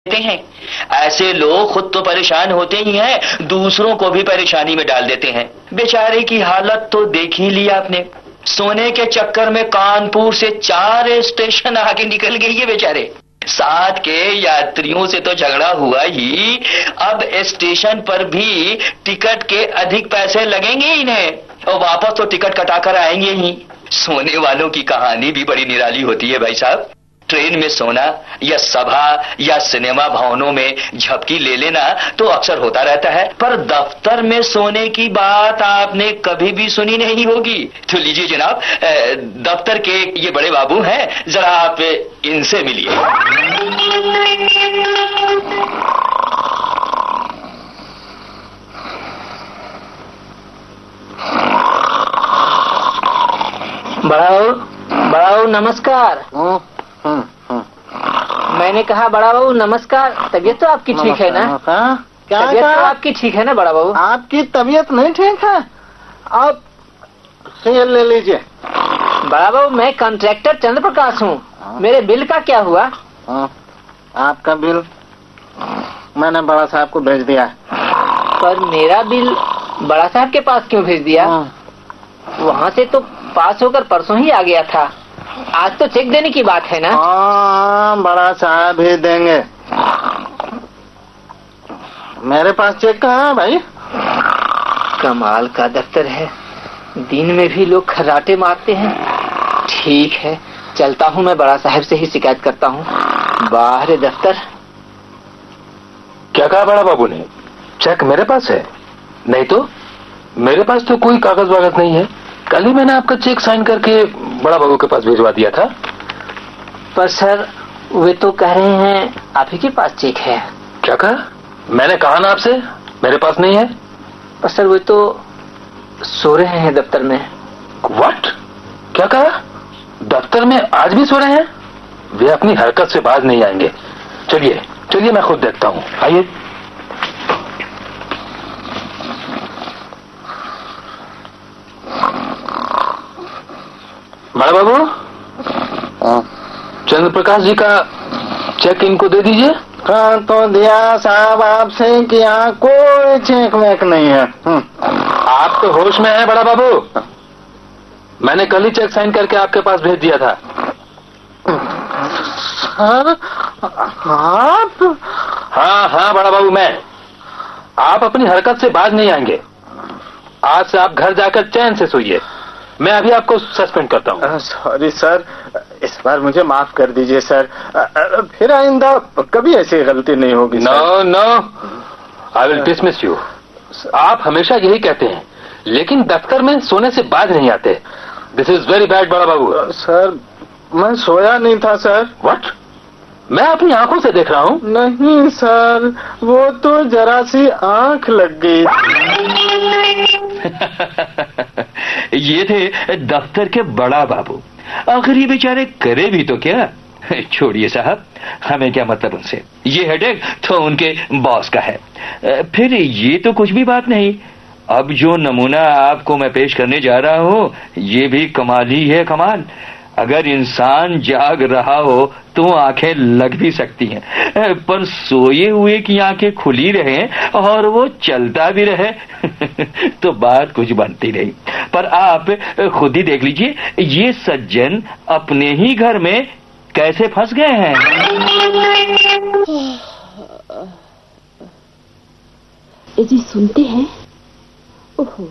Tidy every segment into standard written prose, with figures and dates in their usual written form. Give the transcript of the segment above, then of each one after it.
देते हैं। ऐसे लोग खुद तो परेशान होते ही हैं, दूसरों को भी परेशानी में डाल देते हैं। बेचारे की हालत तो देख ही लिया आपने। सोने के चक्कर में कानपुर से 4 स्टेशन आगे निकल गई है बेचारे। साथ के यात्रियों से तो झगड़ा हुआ ही, अब स्टेशन पर भी टिकट के अधिक पैसे लगेंगे इन्हें और वापस तो टिकट कटाकर आएंगे ही। सोने वालों की कहानी भी बड़ी निराली होती है भाई साहब। ट्रेन में सोना या सभा या सिनेमा भवनों में झपकी ले लेना तो अक्सर होता रहता है, पर दफ्तर में सोने की बात आपने कभी भी सुनी नहीं होगी। तो लीजिए जनाब, दफ्तर के ये बड़े बाबू हैं, जरा आप इनसे मिलिए। बड़ा नमस्कार। मैंने कहा बड़ा बाबू नमस्कार। तबीयत तो आपकी ठीक है ना? क्या तबीयत तो आपकी ठीक है ना बड़ा बाबू? आपकी तबीयत नहीं ठीक है? आप शेयर ले लीजिए। बड़ा बाबू मैं कॉन्ट्रैक्टर चंद्र प्रकाश हूँ। मेरे बिल का क्या हुआ? आपका बिल मैंने बड़ा साहब को भेज दिया। पर मेरा बिल बड़ा साहब के पास क्यों भेज दिया? वहाँ से तो पास होकर परसों ही आ गया था। आज तो चेक देने की बात है ना? बड़ा साहब ही देंगे। मेरे पास चेक कहाँ है भाई? कमाल का दफ्तर है, दिन में भी लोग खर्राटे मारते हैं। ठीक है, चलता हूँ, मैं बड़ा साहब से ही शिकायत करता हूँ। बाहर दफ्तर। क्या कहा बड़ा बाबू ने? चेक मेरे पास है? नहीं तो मेरे पास तो कोई कागज वागज नहीं है। कल ही मैंने आपका चेक साइन करके बड़ा बाबू के पास भिजवा दिया था। पर सर वे तो कह रहे हैं आप ही के पास चेक है। क्या कहा? मैंने कहा ना आपसे मेरे पास नहीं है। पर सर वे तो सो रहे हैं दफ्तर में। व्हाट? क्या कहा? दफ्तर में आज भी सो रहे हैं? वे अपनी हरकत से बाज नहीं आएंगे। चलिए चलिए मैं खुद देखता हूँ। आइए। बड़ा बाबू, चंद्र प्रकाश जी का चेक इनको दे दीजिए। कहा तो दिया साहब आपसे कि यहाँ कोई चेक वेक नहीं है। आप तो होश में हैं बड़ा बाबू। मैंने कल ही चेक साइन करके आपके पास भेज दिया था। सर आप? हाँ बड़ा बाबू, मैं। आप अपनी हरकत से बाज नहीं आएंगे। आज से आप घर जाकर चैन से सोइए। मैं अभी आपको सस्पेंड करता हूँ। सॉरी सर, इस बार मुझे माफ कर दीजिए सर। फिर आइंदा कभी ऐसी गलती नहीं होगी। No, I will dismiss you. आप हमेशा यही कहते हैं, लेकिन दफ्तर में सोने से बाज नहीं आते। दिस इज वेरी बैड बड़ा बाबू। सर मैं सोया नहीं था सर। व्हाट? मैं अपनी आंखों से देख रहा हूँ। नहीं सर, वो तो जरा सी आंख लग गई। ये थे दफ्तर के बड़ा बाबू। आखिर ये बेचारे करे भी तो क्या? छोड़िए साहब, हमें क्या मतलब उनसे। ये हेडेक तो उनके बॉस का है। फिर ये तो कुछ भी बात नहीं। अब जो नमूना आपको मैं पेश करने जा रहा हूँ, ये भी कमाल ही है, कमाल। अगर इंसान जाग रहा हो तो आंखें लग भी सकती हैं, पर सोए हुए की आंखें खुली रहे और वो चलता भी रहे तो बात कुछ बनती नहीं। पर आप खुद ही देख लीजिए, ये सज्जन अपने ही घर में कैसे फंस गए हैं। जी सुनते हैं? ओहो,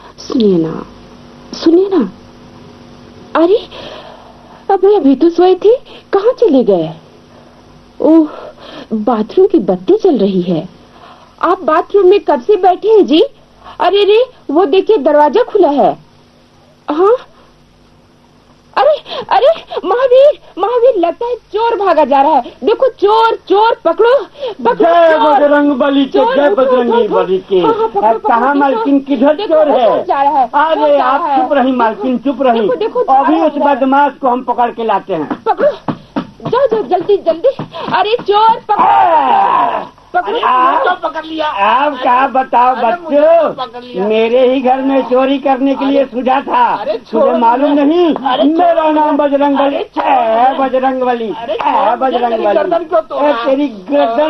सुनिए ना। अरे अब मैं अभी तो सोई थी, कहाँ चले गए? ओह, बाथरूम की बत्ती जल रही है। आप बाथरूम में कब से बैठे हैं जी? अरे रे, वो देखिए दरवाजा खुला है। हाँ, अरे महावीर लगता है चोर भागा जा रहा है। देखो चोर पकड़ो। जय बजरंग बली के, जय बजरंगी बली के। कहाँ मालकिन, किधर चोर है? अरे आप चुप रही मालकिन, चुप रही। अभी उस बदमाश को हम पकड़ के लाते हैं। पकड़ो, जाओ जल्दी। अरे चोर पकड़ो। तो पकड़ लिया। आप क्या बताओ बच्चों, मेरे ही घर में चोरी करने के लिए सूझा था, तुझे मालूम नहीं? मेरा नाम बजरंग बली है, बजरंग बली। तेरी गर्दन